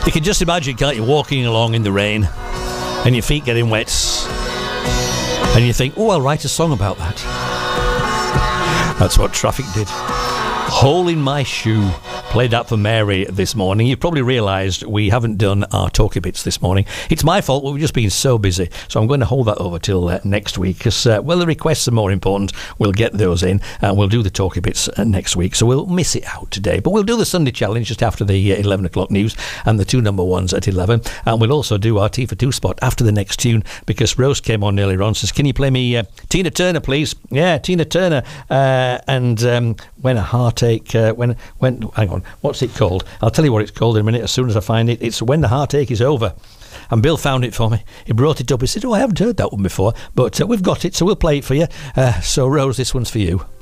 You can just imagine, can't you, walking along in the rain and your feet getting wet, and you think, oh, I'll write a song about that. That's what Traffic did. Hole in My Shoe. Played that for Mary this morning. You've probably realised we haven't done our talkie bits this morning. It's my fault, we've just been so busy. So I'm going to hold that over till next week because, well, the requests are more important. We'll get those in and we'll do the talkie bits next week. So we'll miss it out today. But we'll do the Sunday challenge just after the 11 o'clock news and the 2 number ones at 11. And we'll also do our T for 2 spot after the next tune because Rose came on earlier on and says, can you play me Tina Turner, please? Yeah, Tina Turner. And When a Heartache... hang on. What's it called? I'll tell you what it's called in a minute as soon as I find it. It's When the Heartache is Over. And Bill found it for me. He brought it up. He said, oh, I haven't heard that one before, but we've got it, so we'll play it for you. So, Rose, this one's for you.